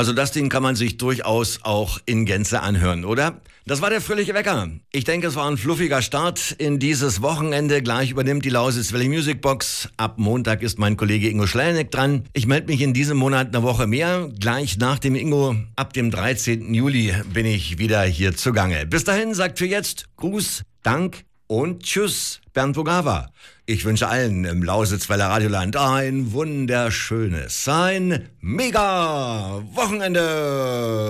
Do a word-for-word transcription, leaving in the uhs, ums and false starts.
Also das Ding kann man sich durchaus auch in Gänze anhören, oder? Das war der fröhliche Wecker. Ich denke, es war ein fluffiger Start in dieses Wochenende. Gleich übernimmt die Lausitz Valley Music Box. Ab Montag ist mein Kollege Ingo Schleinick dran. Ich melde mich in diesem Monat eine Woche mehr. Gleich nach dem Ingo, ab dem dreizehnten Juli, bin ich wieder hier zugange. Bis dahin sagt für jetzt Gruß, Dank und Tschüss, Bernd Vogava. Ich wünsche allen im Lausitzweiler Radioland ein wunderschönes, ein mega Wochenende.